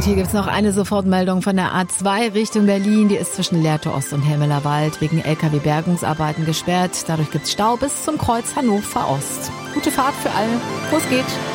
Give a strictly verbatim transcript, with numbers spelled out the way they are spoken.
hier gibt's noch eine Sofortmeldung von der A zwei Richtung Berlin. Die ist zwischen Lehrte Ost und Helmeler Wald wegen L K W-Bergungsarbeiten gesperrt. Dadurch gibt's Stau bis zum Kreuz Hannover Ost. Gute Fahrt für alle, wo es geht.